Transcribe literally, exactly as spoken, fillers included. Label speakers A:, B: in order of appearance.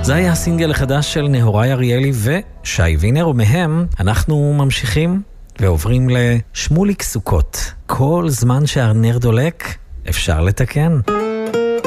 A: זה היה הסינגל החדש של נהוראי אריאלי ושי וינר, ומהם אנחנו ממשיכים ועוברים לשמוליק סוכות. כל זמן שהנר דולק אפשר לתקן.